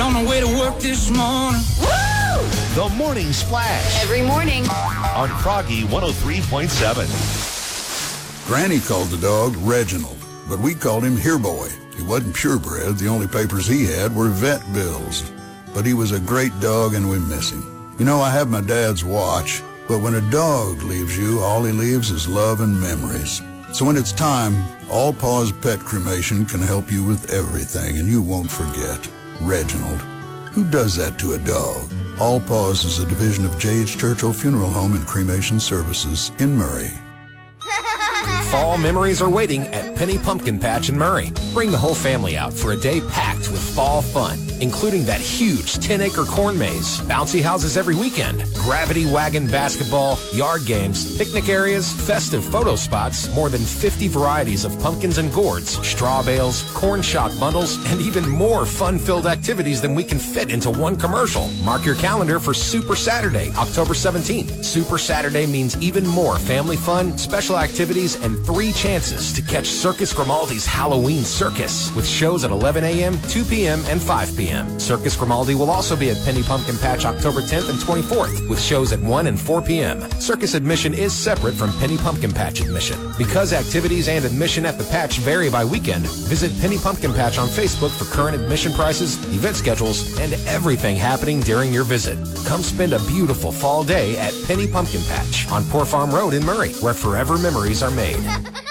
on my way to work this morning. Woo! The Morning Splash. Every morning. On Froggy 103.7. Granny called the dog Reginald, but we called him Here Boy. He wasn't purebred. The only papers he had were vet bills. But he was a great dog, and we miss him. You know, I have my dad's watch, but when a dog leaves you, all he leaves is love and memories. So when it's time, All Paws Pet Cremation can help you with everything, and you won't forget Reginald. Who does that to a dog? All Paws is a division of J.H. Churchill Funeral Home and Cremation Services in Murray. Fall memories are waiting at Penny Pumpkin Patch in Murray. Bring the whole family out for a day packed with fall fun, including that huge 10-acre corn maze, bouncy houses every weekend, gravity wagon basketball, yard games, picnic areas, festive photo spots, more than 50 varieties of pumpkins and gourds, straw bales, corn shock bundles, and even more fun-filled activities than we can fit into one commercial. Mark your calendar for Super Saturday, October 17th. Super Saturday means even more family fun, special activities, and 3 chances to catch Circus Grimaldi's Halloween Circus with shows at 11 a.m., 2 p.m., and 5 p.m. Circus Grimaldi will also be at Penny Pumpkin Patch October 10th and 24th with shows at 1 and 4 p.m. Circus admission is separate from Penny Pumpkin Patch admission. Because activities and admission at the patch vary by weekend, visit Penny Pumpkin Patch on Facebook for current admission prices, event schedules, and everything happening during your visit. Come spend a beautiful fall day at Penny Pumpkin Patch on Poor Farm Road in Murray, where forever memories are made.